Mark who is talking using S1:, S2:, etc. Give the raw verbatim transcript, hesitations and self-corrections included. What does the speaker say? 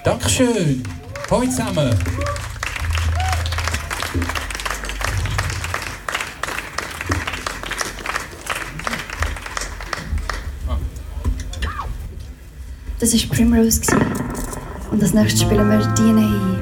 S1: Dankeschön. Hallo zusammen.
S2: Das war Primrose. Und als nächstes spielen wir D N A.